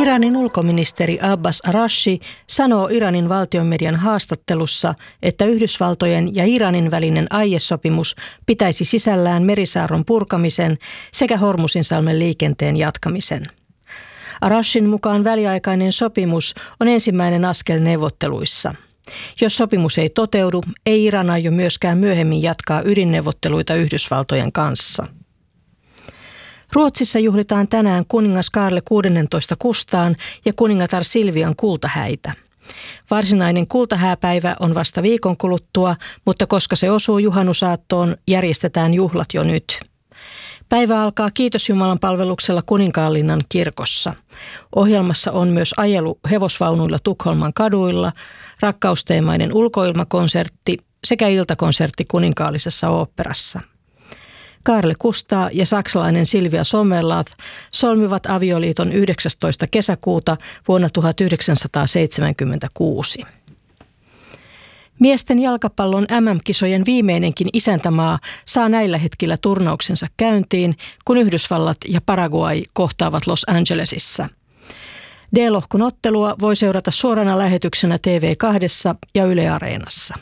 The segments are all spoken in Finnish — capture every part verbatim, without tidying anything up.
Iranin ulkoministeri Abbas Araghchi sanoo Iranin valtionmedian haastattelussa, että Yhdysvaltojen ja Iranin välinen aiesopimus pitäisi sisällään merisaarron purkamisen sekä Hormuzinsalmen liikenteen jatkamisen. Araghchin mukaan väliaikainen sopimus on ensimmäinen askel neuvotteluissa. Jos sopimus ei toteudu, ei Iran aio myöskään myöhemmin jatkaa ydinneuvotteluita Yhdysvaltojen kanssa. Ruotsissa juhlitaan tänään kuningas Kaarle kuusitoista Kustaan ja kuningatar Silvian kultahäitä. Varsinainen kultahääpäivä on vasta viikon kuluttua, mutta koska se osuu juhannusaattoon, järjestetään juhlat jo nyt. Päivä alkaa kiitosjumalan palveluksella Kuninkaallinnan kirkossa. Ohjelmassa on myös ajelu hevosvaunuilla Tukholman kaduilla, rakkausteemainen ulkoilmakonsertti sekä iltakonsertti Kuninkaallisessa oopperassa. Kaarle Kustaa ja saksalainen Silvia Sommerlath solmivat avioliiton yhdeksästoista kesäkuuta vuonna tuhatyhdeksänsataaseitsemänkymmentäkuusi. Miesten jalkapallon M M-kisojen viimeinenkin isäntämaa saa näillä hetkillä turnauksensa käyntiin, kun Yhdysvallat ja Paraguay kohtaavat Los Angelesissa. D-lohkon ottelua voi seurata suorana lähetyksenä T V kaksi ja Yle Areenassa.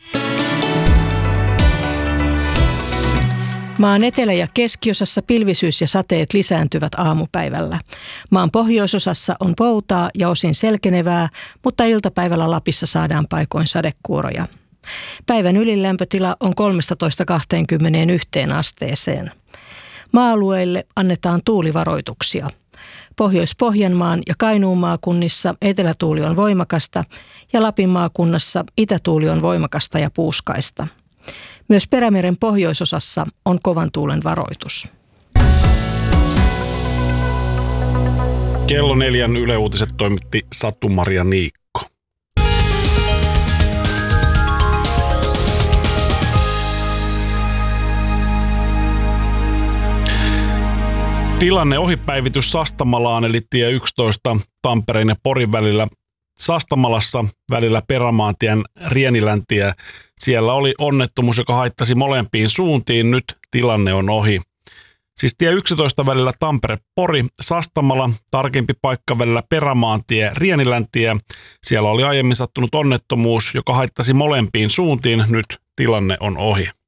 Maan etelä- ja keskiosassa pilvisyys ja sateet lisääntyvät aamupäivällä. Maan pohjoisosassa on poutaa ja osin selkenevää, mutta iltapäivällä Lapissa saadaan paikoin sadekuuroja. Päivän ylilämpötila on kolmetoista kaksikymmentäyksi asteeseen. Maa-alueille annetaan tuulivaroituksia. Pohjois-Pohjanmaan ja Kainuun maakunnissa etelätuuli on voimakasta ja Lapin maakunnassa itätuuli on voimakasta ja puuskaista. Myös Perämeren pohjoisosassa on kovan tuulen varoitus. Kello neljän Yle Uutiset toimitti Satu-Maria Niikko. Tilanne ohipäivitys Sastamalaan eli tie yksitoista Tampereen ja Porin välillä. Sastamalassa välillä Perämaantien Rieniläntie. Siellä oli onnettomuus, joka haittasi molempiin suuntiin. Nyt tilanne on ohi. Siis tie yksitoista välillä Tampere-Pori, Sastamala, tarkempi paikka välillä Perämaantie Rieniläntie. Siellä oli aiemmin sattunut onnettomuus, joka haittasi molempiin suuntiin. Nyt tilanne on ohi.